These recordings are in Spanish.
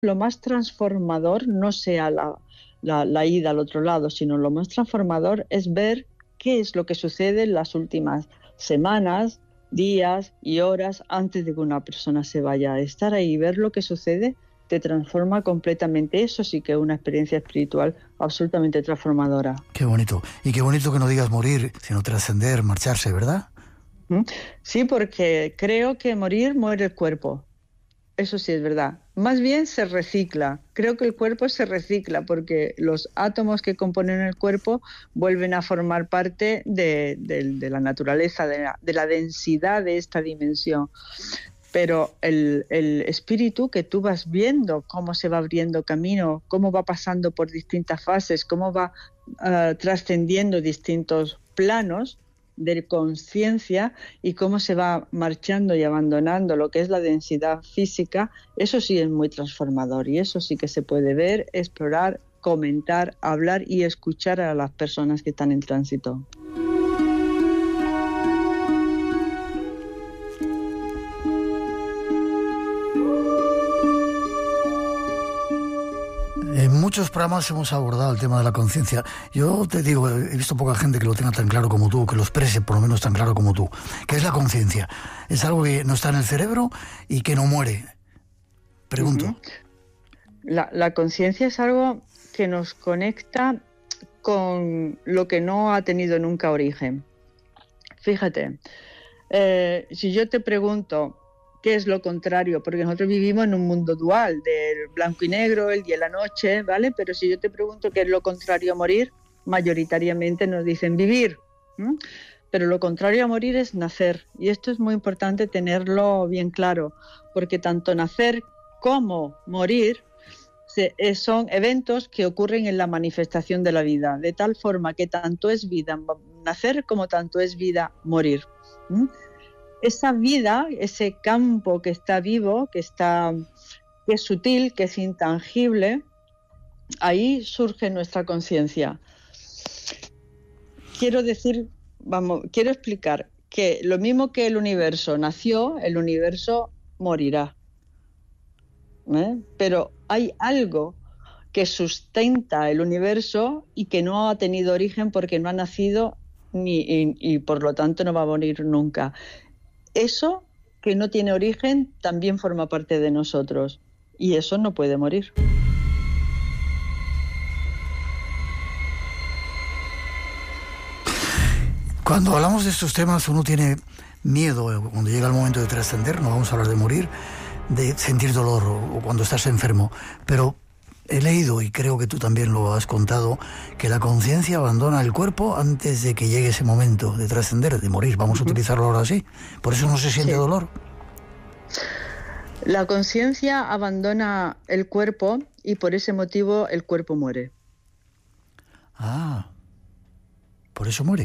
lo más transformador no sea la ida al otro lado, sino lo más transformador es ver qué es lo que sucede en las últimas semanas, días y horas antes de que una persona se vaya. Estar ahí y ver lo que sucede te transforma completamente. Eso sí que es una experiencia espiritual absolutamente transformadora. Qué bonito. Y qué bonito que no digas morir, sino trascender, marcharse, ¿verdad? Sí, porque creo que muere el cuerpo. Eso sí es verdad. Más bien se recicla. Creo que el cuerpo se recicla porque los átomos que componen el cuerpo vuelven a formar parte de la naturaleza, de la densidad de esta dimensión. Pero el espíritu, que tú vas viendo cómo se va abriendo camino, cómo va pasando por distintas fases, cómo va trascendiendo distintos planos de conciencia y cómo se va marchando y abandonando lo que es la densidad física, eso sí es muy transformador y eso sí que se puede ver, explorar, comentar, hablar y escuchar a las personas que están en tránsito. En muchos programas hemos abordado el tema de la conciencia. Yo te digo, he visto poca gente que lo tenga tan claro como tú, que lo exprese por lo menos tan claro como tú. ¿Qué es la conciencia? Es algo que no está en el cerebro y que no muere. Pregunto. La conciencia es algo que nos conecta con lo que no ha tenido nunca origen. Fíjate, si yo te pregunto qué es lo contrario, porque nosotros vivimos en un mundo dual, del blanco y negro, el día y la noche, ¿vale? Pero si yo te pregunto qué es lo contrario a morir, mayoritariamente nos dicen vivir. Pero lo contrario a morir es nacer. Y esto es muy importante tenerlo bien claro, porque tanto nacer como morir son eventos que ocurren en la manifestación de la vida, de tal forma que tanto es vida nacer como tanto es vida morir. Esa vida, ese campo que está vivo, que es sutil, que es intangible, ahí surge nuestra conciencia. Quiero explicar que lo mismo que el universo nació, el universo morirá. Pero hay algo que sustenta el universo y que no ha tenido origen porque no ha nacido y por lo tanto no va a morir nunca. Eso que no tiene origen también forma parte de nosotros y eso no puede morir. Cuando hablamos de estos temas uno tiene miedo, cuando llega el momento de trascender, no vamos a hablar de morir, de sentir dolor o cuando estás enfermo, pero he leído, y creo que tú también lo has contado, que la conciencia abandona el cuerpo antes de que llegue ese momento de trascender, de morir. Vamos a utilizarlo ahora así. Por eso no se siente dolor. La conciencia abandona el cuerpo y por ese motivo el cuerpo muere. Ah, por eso muere.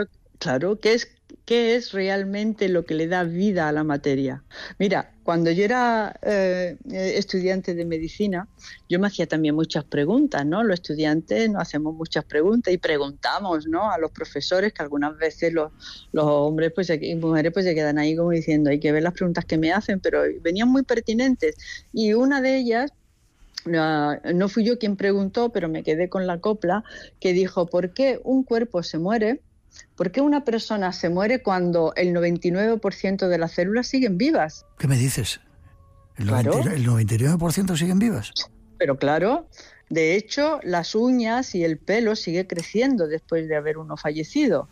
¿Qué es realmente lo que le da vida a la materia? Mira, cuando yo era estudiante de medicina, yo me hacía también muchas preguntas, ¿no? Los estudiantes nos hacemos muchas preguntas y preguntamos, ¿no?, a los profesores, que algunas veces los hombres y mujeres pues se quedan ahí como diciendo, hay que ver las preguntas que me hacen, pero venían muy pertinentes. Y una de ellas, no fui yo quien preguntó, pero me quedé con la copla, que dijo, ¿por qué un cuerpo se muere? ¿Por qué una persona se muere cuando el 99% de las células siguen vivas? ¿Qué me dices? ¿El 99% siguen vivas? Pero claro, de hecho, las uñas y el pelo sigue creciendo después de haber uno fallecido.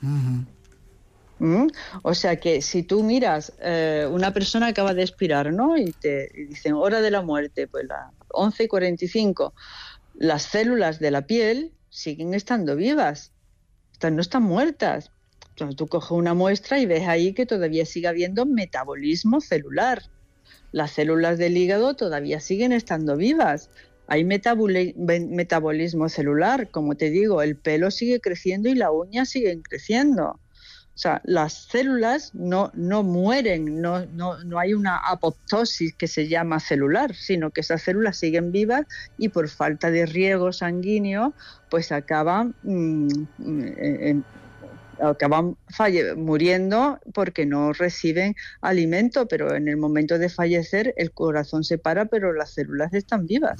O sea que si tú miras, una persona acaba de expirar, ¿no? Y dicen hora de la muerte, pues las 11:45. Las células de la piel siguen estando vivas. No están muertas. Entonces tú coges una muestra y ves ahí que todavía sigue habiendo metabolismo celular. Las células del hígado todavía siguen estando vivas. Hay metabolismo celular, como te digo, el pelo sigue creciendo y las uñas siguen creciendo. O sea, las células no mueren, no hay una apoptosis que se llama celular, sino que esas células siguen vivas y por falta de riego sanguíneo, pues acaban acaban muriendo porque no reciben alimento, pero en el momento de fallecer el corazón se para, pero las células están vivas.